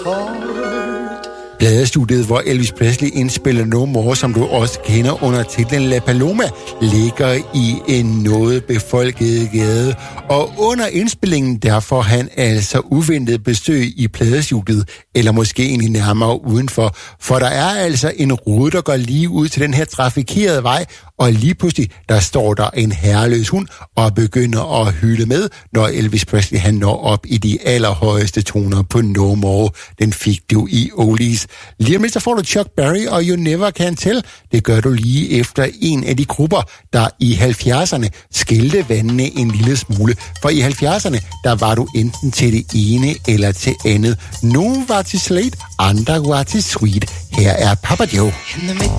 Pladestudiet, hvor Elvis Presley indspiller No More, som du også kender under titlen La Paloma, ligger i en noget befolket gade. Og under indspillingen, der får han altså uventet besøg i pladestudiet, eller måske egentlig nærmere udenfor. For der er altså en rute, der går lige ud til den her trafikerede vej, og lige pludselig, der står der en herreløs hund og begynder at hyle med, når Elvis Presley han når op i de allerhøjeste toner på No More. Den fik du i Oldies. Lige om lidt, så får du Chuck Berry og You Never Can Tell. Det gør du lige efter en af de grupper, der i 70'erne skilte vandene en lille smule. For i 70'erne, der var du enten til det ene eller til andet. Nogle var til Slade, andre var til Sweet. Her er Papa Joe. In the